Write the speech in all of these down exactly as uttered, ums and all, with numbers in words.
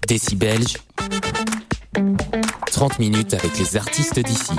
Décibelge, trente minutes avec les artistes d'ici.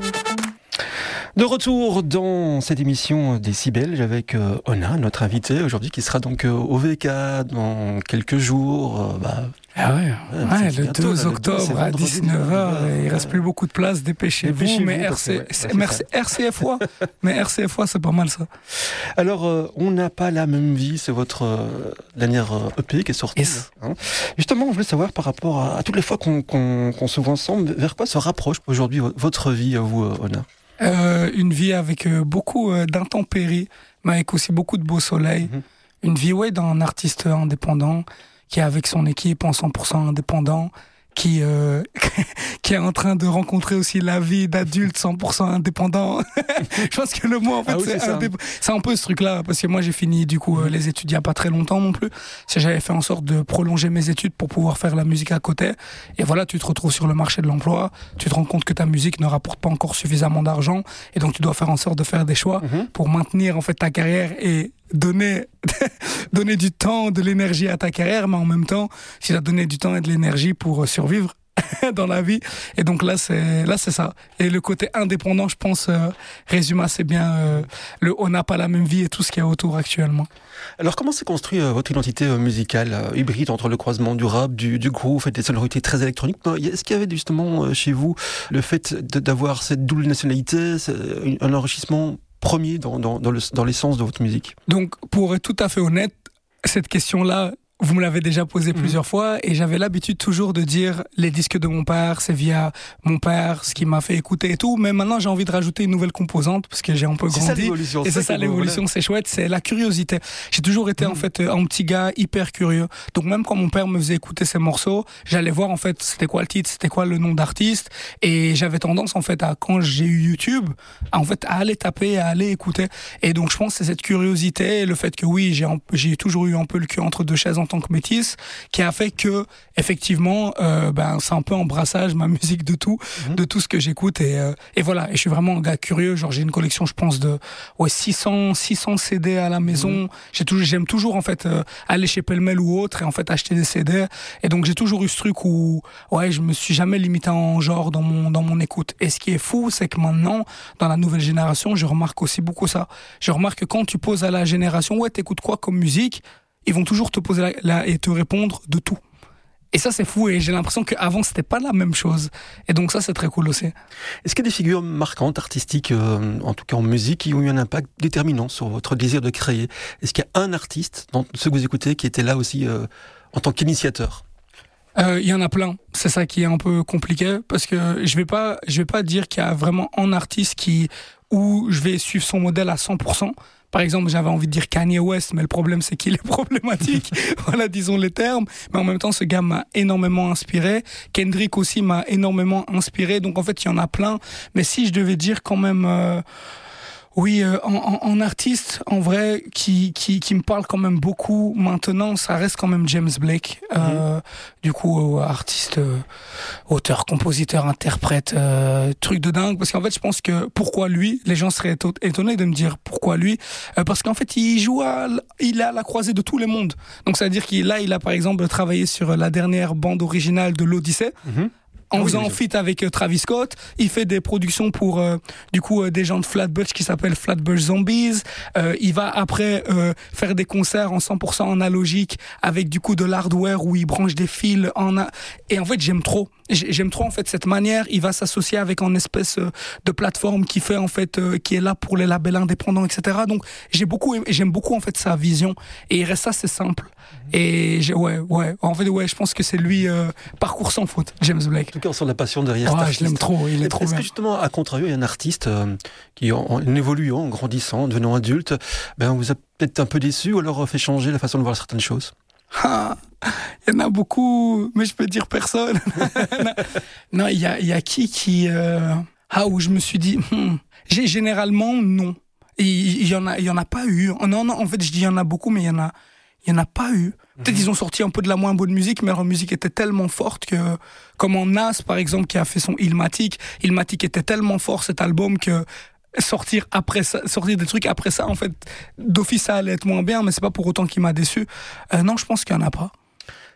De retour dans cette émission Décibelge avec euh, Ona, notre invitée aujourd'hui, qui sera donc euh, au V K dans quelques jours. Euh, bah, ah ouais, ouais, ouais, le bientôt, deux là, le octobre deux, à dix-neuf heures, ouais, il reste plus beaucoup de place, dépêchez-vous, dépêchez-vous mais parce que, RC, ouais, c'est- ouais, merci, R C F O, mais R C F O c'est pas mal ça. Alors, euh, on n'a pas la même vie, c'est votre euh, dernière euh, E P qui est sortie. Yes. Hein. Justement, je voulais savoir par rapport à, à toutes les fois qu'on, qu'on, qu'on se voit ensemble, vers quoi se rapproche aujourd'hui vo- votre vie, à vous, euh, Ona? Euh, une vie avec euh, beaucoup euh, d'intempéries, mais avec aussi beaucoup de beau soleil. Mhm. Une vie, ouais, d'un artiste indépendant qui est avec son équipe en cent pour cent indépendant, qui euh, qui est en train de rencontrer aussi la vie d'adulte cent pour cent indépendant. Je pense que le mot, en fait, Ah oui, c'est, c'est ça. indép- c'est un peu ce truc-là, parce que moi, j'ai fini, du coup, euh, les études il y a pas très longtemps non plus. C'est j'avais fait en sorte de prolonger mes études pour pouvoir faire la musique à côté. Et voilà, tu te retrouves sur le marché de l'emploi, tu te rends compte que ta musique ne rapporte pas encore suffisamment d'argent, et donc tu dois faire en sorte de faire des choix Mhm. pour maintenir, en fait, ta carrière et donner donner du temps, de l'énergie à ta carrière, mais en même temps, tu dois donner du temps et de l'énergie pour euh, survivre dans la vie. Et donc là, c'est là, c'est ça. Et le côté indépendant, je pense, euh, résume assez bien euh, le on n'a pas la même vie et tout ce qu'il y a autour actuellement. Alors, comment s'est construit euh, votre identité euh, musicale, euh, hybride entre le croisement du rap, du, du groove et des sonorités très électroniques? Euh, Est-ce qu'il y avait justement euh, chez vous le fait de- d'avoir cette double nationalité, c'est, euh, un enrichissement premier dans, dans, dans, le, dans l'essence de votre musique? Donc, pour être tout à fait honnête, cette question-là, vous me l'avez déjà posée Mhm. plusieurs fois, et j'avais l'habitude toujours de dire les disques de mon père, c'est via mon père, ce qui m'a fait écouter et tout. Mais maintenant, j'ai envie de rajouter une nouvelle composante parce que j'ai un peu C'est ça grandi. l'évolution. Et c'est ça qui est beau, l'évolution, c'est chouette, c'est la curiosité. J'ai toujours été en Mhm. fait euh, un petit gars hyper curieux. Donc même quand mon père me faisait écouter ses morceaux, j'allais voir en fait c'était quoi le titre, c'était quoi le nom d'artiste, et j'avais tendance en fait à, quand j'ai eu YouTube, à, en fait à aller taper, à aller écouter. Et donc je pense que c'est cette curiosité, et le fait que oui, j'ai un- j'ai toujours eu un peu le cul entre deux chaises en tant que métis, qui a fait que effectivement euh, ben c'est un peu un brassage ma musique de tout, Mhm. de tout ce que j'écoute, et euh, et voilà, et je suis vraiment un gars curieux. Genre j'ai une collection, je pense, de ouais six cents C D à la maison. Mhm. J'ai toujours j'aime toujours en fait euh, aller chez Pellemel ou autre et en fait acheter des C D, et donc j'ai toujours eu ce truc où ouais, je me suis jamais limité en genre dans mon dans mon écoute. Et ce qui est fou, c'est que maintenant dans la nouvelle génération, je remarque aussi beaucoup ça. Je remarque que quand tu poses à la génération ouais, t'écoutes quoi comme musique, ils vont toujours te poser la, la- et te répondre de tout. Et ça, c'est fou, et j'ai l'impression qu'avant, c'était pas la même chose. Et donc ça, c'est très cool aussi. Est-ce qu'il y a des figures marquantes, artistiques, euh, en tout cas en musique, qui ont eu un impact déterminant sur votre désir de créer? Est-ce qu'il y a un artiste, dans ceux que vous écoutez, qui était là aussi euh, en tant qu'initiateur? Euh, Il y en a plein. C'est ça qui est un peu compliqué, parce que je vais pas, je vais pas dire qu'il y a vraiment un artiste qui, où je vais suivre son modèle à cent pour cent. Par exemple, j'avais envie de dire Kanye West, mais le problème, c'est qu'il est problématique. Voilà, disons les termes. Mais en même temps, ce gars m'a énormément inspiré. Kendrick aussi m'a énormément inspiré. Donc, en fait, il y en a plein. Mais si je devais dire quand même, euh, oui, euh, en, en, en artiste, en vrai, qui, qui, qui me parle quand même beaucoup maintenant, ça reste quand même James Blake. Euh, du coup, euh, artiste, euh, auteur, compositeur, interprète, euh, truc de dingue. Parce qu'en fait, je pense que pourquoi lui, les gens seraient éto- étonnés de me dire pourquoi lui. Euh, parce qu'en fait, il joue à, l- il est à la croisée de tous les mondes. Donc, ça veut dire qu'il là, il a par exemple travaillé sur la dernière bande originale de l'Odyssée. Mhm. En Ah oui, faisant oui, un je- feat avec euh, Travis Scott, il fait des productions pour euh, du coup euh, des gens de Flatbush qui s'appellent Flatbush Zombies. Euh, il va après euh, faire des concerts en cent pour cent analogique avec du coup de l'hardware où il branche des fils en a... et en fait j'aime trop. J'ai- J'aime trop en fait cette manière. Il va s'associer avec une espèce euh, de plateforme qui fait en fait euh, qui est là pour les labels indépendants, et cetera. Donc j'ai beaucoup aimé- j'aime beaucoup en fait sa vision, et il reste assez simple. Et j'ai, ouais ouais en fait ouais je pense que c'est lui, euh, parcours sans faute, James Blake. En tout cas, on sent la passion derrière cet Ouais, artiste. je l'aime trop, il est Est-ce trop bien. que justement, à contrario, il y a un artiste euh, qui, en, en évoluant, en grandissant, en devenant adulte, ben, on vous a peut-être un peu déçu ou alors fait changer la façon de voir certaines choses? Ah, il y en a beaucoup, mais je peux dire personne. Non, il y a, il y a qui qui... euh, Ah, où je me suis dit... hmm. J'ai généralement, non. Il il y en a, il y en a pas eu. Oh, non, non, en fait, je dis il y en a beaucoup, mais il y en a, il y en a pas eu. Peut-être ils ont sorti un peu de la moins bonne musique, mais leur musique était tellement forte que, comme en Nas, par exemple, qui a fait son Illmatic, Illmatic était tellement fort cet album que sortir après ça, sortir des trucs après ça, en fait, d'office ça allait être moins bien, mais c'est pas pour autant qu'il m'a déçu. Euh, non, je pense qu'il y en a pas.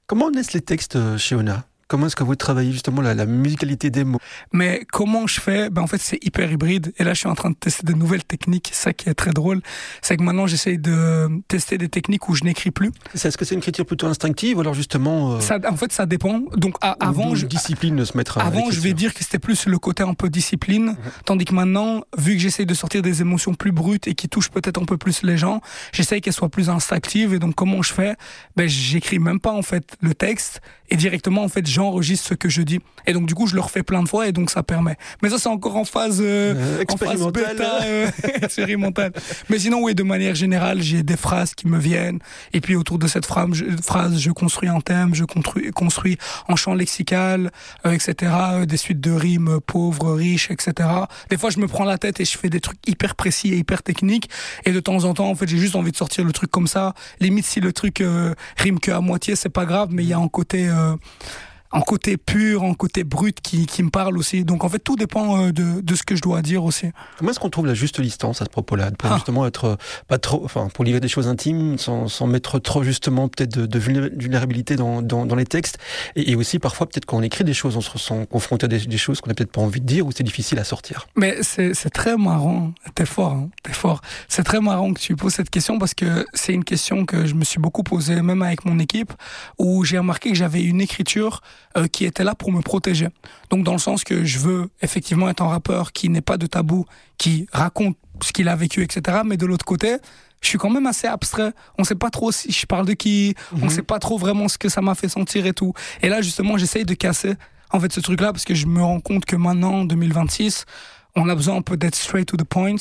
Comment naissent les textes euh, chez Ona ? Comment est-ce que vous travaillez justement la, la musicalité des mots ? Mais comment je fais ? Ben en fait, c'est hyper hybride. Et là, je suis en train de tester de nouvelles techniques. Ça qui est très drôle, c'est que maintenant, j'essaye de tester des techniques où je n'écris plus. C'est, est-ce que c'est une écriture plutôt instinctive ou alors justement euh, ça, en fait, ça dépend. Donc, à, avant, une je, discipline de se mettre à avant, je vais l'écriture. dire que c'était plus le côté un peu discipline. Mmh. Tandis que maintenant, vu que j'essaye de sortir des émotions plus brutes et qui touchent peut-être un peu plus les gens, j'essaye qu'elles soient plus instinctives. Et donc, comment je fais ? Ben, j'écris même pas en fait le texte et directement en fait, j'enregistre ce que je dis. Et donc, du coup, je le refais plein de fois et donc ça permet. Mais ça, c'est encore en phase, euh, euh, en phase bêta, euh, expérimentale. Mais sinon, oui, de manière générale, j'ai des phrases qui me viennent. Et puis, autour de cette phrase, je, phrase, je construis un thème, je construis, construis un champ lexical, euh, et cetera. Euh, des suites de rimes pauvres, riches, et cetera. Des fois, je me prends la tête et je fais des trucs hyper précis et hyper techniques. Et de temps en temps, en fait, j'ai juste envie de sortir le truc comme ça. Limite, si le truc euh, rime que à moitié, c'est pas grave, mais il y a un côté... Euh, en côté pur, en côté brut qui, qui me parle aussi. Donc en fait, tout dépend euh, de, de ce que je dois dire aussi. Comment est-ce qu'on trouve la juste distance à ce propos-là, pour ah. justement être euh, pas trop, enfin pour livrer des choses intimes, sans, sans mettre trop justement peut-être de, de vulnérabilité dans, dans, dans les textes, et, et aussi parfois peut-être quand on écrit des choses, on se ressent confronté à des, des choses qu'on n'a peut-être pas envie de dire ou c'est difficile à sortir. Mais c'est, c'est très marrant, t'es fort, hein, t'es fort. C'est très marrant que tu poses cette question parce que c'est une question que je me suis beaucoup posée, même avec mon équipe, où j'ai remarqué que j'avais une écriture euh, qui était là pour me protéger. Donc dans le sens que je veux effectivement être un rappeur qui n'est pas de tabou, qui raconte ce qu'il a vécu, et cetera. Mais de l'autre côté, je suis quand même assez abstrait. On sait pas trop si je parle de qui, mm-hmm. on sait pas trop vraiment ce que ça m'a fait sentir et tout. Et là justement, j'essaye de casser en fait ce truc-là parce que je me rends compte que maintenant, en deux mille vingt-six, on a besoin un peu d'être straight to the point.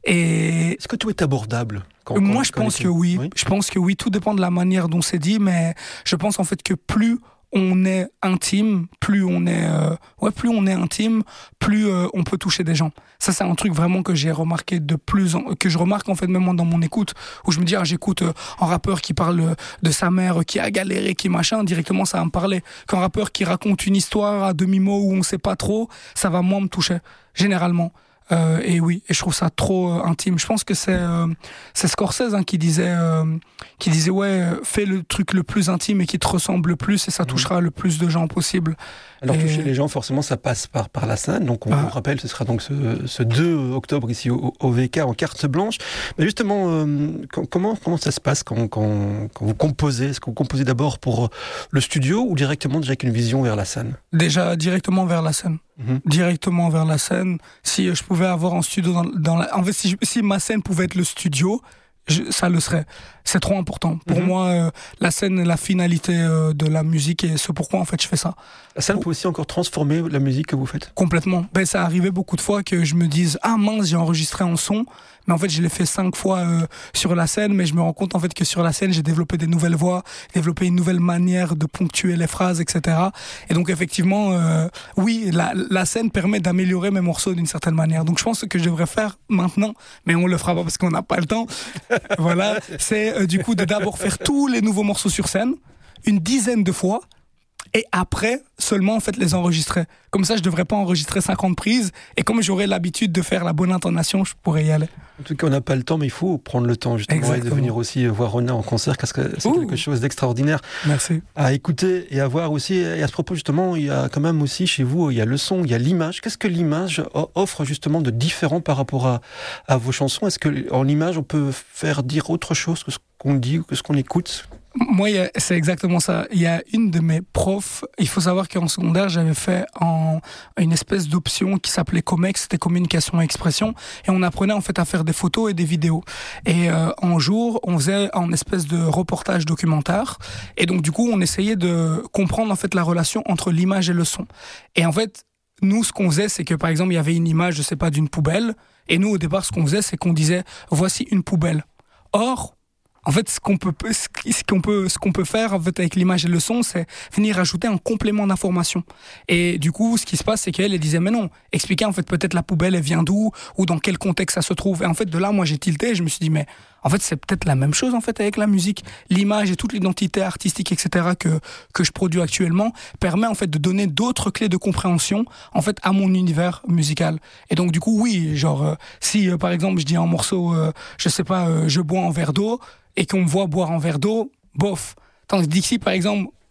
Et est-ce que tout est abordable quand, Moi, quand, je quand pense que oui. oui. Je pense que oui. Tout dépend de la manière dont c'est dit, mais je pense en fait que plus on est intime, plus on est, euh, ouais, plus on est intime, plus euh, on peut toucher des gens. Ça, c'est un truc vraiment que j'ai remarqué de plus, en, que je remarque en fait même dans mon écoute, où je me dis, ah, j'écoute euh, un rappeur qui parle de sa mère, qui a galéré, qui machin, directement ça va me parler. Qu'un rappeur qui raconte une histoire à demi-mot où on sait pas trop, ça va moins me toucher, généralement. Euh, et oui, et je trouve ça trop euh, intime. Je pense que c'est euh, c'est Scorsese hein, qui disait euh, qui disait ouais, fais le truc le plus intime et qui te ressemble le plus et ça touchera mmh. le plus de gens possible. Alors et... toucher les gens, forcément, ça passe par par la scène. Donc on ah. vous rappelle, ce sera donc ce, ce deux octobre ici au, au V K en carte blanche. Mais justement, euh, comment comment ça se passe quand quand quand vous composez ? Est-ce que vous composez d'abord pour le studio ou directement déjà avec une vision vers la scène ? Déjà directement vers la scène. Mmh. Directement vers la scène. Si je pouvais avoir un studio dans, dans la... En fait, si, je, si ma scène pouvait être le studio, je, ça le serait. C'est trop important. Pour mmh. moi, euh, la scène est la finalité euh, de la musique et c'est pourquoi, en fait, je fais ça. La scène peut aussi encore transformer la musique que vous faites ? Complètement. Ben, ça arrivait beaucoup de fois que je me dise « Ah mince, j'ai enregistré un son ». Mais en fait, je l'ai fait cinq fois euh, sur la scène, mais je me rends compte en fait que sur la scène, j'ai développé des nouvelles voix, développé une nouvelle manière de ponctuer les phrases, et cetera. Et donc effectivement, euh, oui, la, la scène permet d'améliorer mes morceaux d'une certaine manière. Donc je pense que ce que je devrais faire maintenant, mais on le fera pas parce qu'on n'a pas le temps. Voilà, c'est euh, du coup de d'abord faire tous les nouveaux morceaux sur scène, une dizaine de fois. Et après, seulement, en fait, les enregistrer. Comme ça, je devrais pas enregistrer cinquante prises. Et comme j'aurais l'habitude de faire la bonne intonation, je pourrais y aller. En tout cas, on n'a pas le temps, mais il faut prendre le temps, justement, Exactement. et de venir aussi voir Ona en concert, parce que c'est Ouh. quelque chose d'extraordinaire. Merci. À écouter et à voir aussi. Et à ce propos, justement, il y a quand même aussi chez vous, il y a le son, il y a l'image. Qu'est-ce que l'image offre, justement, de différent par rapport à, à vos chansons ? Est-ce qu'en image, on peut faire dire autre chose que ce qu'on dit ou que ce qu'on écoute ? Moi, c'est exactement ça. Il y a une de mes profs, il faut savoir qu'en secondaire, j'avais fait en, une espèce d'option qui s'appelait Comex, c'était communication et expression, et on apprenait en fait à faire des photos et des vidéos. Et euh, un jour, on faisait un espèce de reportage documentaire, et donc du coup, on essayait de comprendre en fait la relation entre l'image et le son. Et en fait, nous, ce qu'on faisait, c'est que par exemple, il y avait une image, je sais pas, d'une poubelle, et nous, au départ, ce qu'on faisait, c'est qu'on disait, voici une poubelle. Or, en fait, ce qu'on peut, ce qu'on peut, ce qu'on peut faire en fait avec l'image et le son, c'est venir ajouter un complément d'information. Et du coup, ce qui se passe, c'est qu'elle elle disait mais non, expliquez en fait peut-être la poubelle, elle vient d'où ou dans quel contexte ça se trouve. Et en fait, de là, moi, j'ai tilté. Et je me suis dit mais en fait, c'est peut-être la même chose en fait avec la musique, l'image et toute l'identité artistique, et cetera que que je produis actuellement permet en fait de donner d'autres clés de compréhension en fait à mon univers musical. Et donc du coup, oui, genre euh, si euh, par exemple je dis un morceau, euh, je sais pas, euh, je bois un verre d'eau. Et qu'on me voit boire un verre d'eau, bof. Tandis qu'ici, par exemple,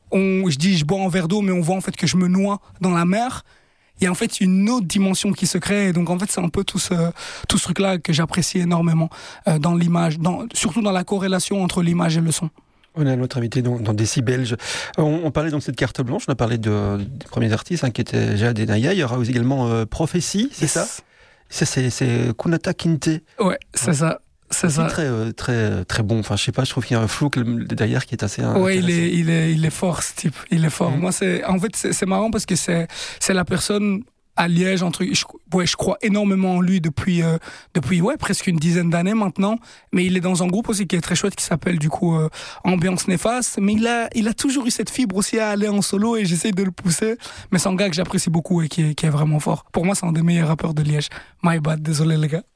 on, je dis je bois un verre d'eau, mais on voit en fait que je me noie dans la mer. Il y a en fait une autre dimension qui se crée. Et donc en fait, c'est un peu tout ce, tout ce truc-là que j'apprécie énormément euh, dans l'image, dans, surtout dans la corrélation entre l'image et le son. On a notre invité dans, dans Décibelge. On, on parlait donc de cette carte blanche, on a parlé de, des premiers artistes hein, qui étaient Jade et Naya. Il y aura aussi également euh, Prophétie, c'est yes. ça Ça, c'est, c'est Kunata Kinte. Ouais, c'est ouais. ça. C'est ça. Très, euh, très, très bon. Enfin, je sais pas, je trouve qu'il y a un flou derrière qui est assez. Ouais, il est, il est, il est fort, ce type. Il est fort. Mmh. Moi, c'est, en fait, c'est, c'est marrant parce que c'est, c'est la personne à Liège, entre, je, ouais, je crois énormément en lui depuis, euh, depuis ouais, presque une dizaine d'années maintenant. Mais il est dans un groupe aussi qui est très chouette qui s'appelle du coup euh, Ambiance Néfaste. Mais il a, il a toujours eu cette fibre aussi à aller en solo et j'essaie de le pousser. Mais c'est un gars que j'apprécie beaucoup et qui est, qui est vraiment fort. Pour moi, c'est un des meilleurs rappeurs de Liège. My bad, désolé les gars.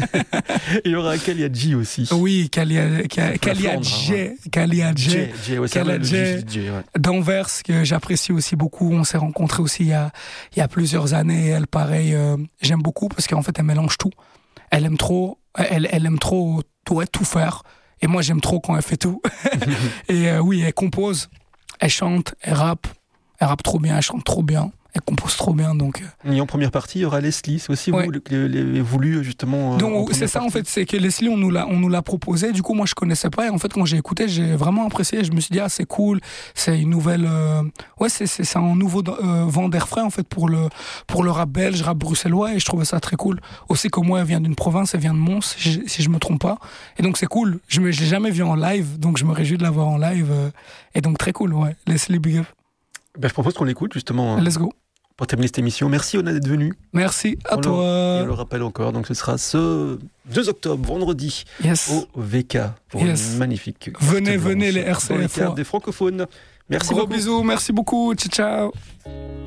Il y aura Kalia G aussi. Oui, Kalia, Kalia G. Kalia G. Kalia G. D'Anvers, que j'apprécie aussi beaucoup. On s'est rencontrés aussi il y a, il y a plusieurs années. Et elle, pareil, euh, j'aime beaucoup parce qu'en fait, elle mélange tout. Elle aime trop, elle, elle aime trop tout, tout faire. Et moi, j'aime trop quand elle fait tout. Et euh, oui, elle compose, elle chante, elle rappe. Elle rappe trop bien, elle chante trop bien. Elle compose trop bien, donc. Et en première partie, il y aura Leslie. C'est aussi ouais. vous les, les voulu justement. Donc c'est ça partie. En fait, c'est que Leslie, on nous l'a, on nous l'a proposé. Du coup, moi, je connaissais pas. Et en fait, quand j'ai écouté, j'ai vraiment apprécié. Je me suis dit ah c'est cool, c'est une nouvelle. Euh... Ouais, c'est, c'est c'est un nouveau euh, vent d'air frais en fait pour le pour le rap belge, rap bruxellois. Et je trouvais ça très cool. Aussi comme moi, elle vient d'une province, elle vient de Mons, si je, si je me trompe pas. Et donc c'est cool. Je me, je l'ai jamais vu en live, donc je me réjouis de la voir en live. Euh... Et donc très cool, ouais. Leslie, big up. Ben, je propose qu'on l'écoute justement. Let's go. Pour terminer cette émission, merci Ona d'être venu. Merci à on toi. Le, et on le rappelle encore, donc ce sera ce deux octobre, vendredi, yes. au V K, pour yes. une magnifique. Venez, venez les R C F. Des francophones. Merci Gros beaucoup. bisous, merci beaucoup. Ciao, ciao.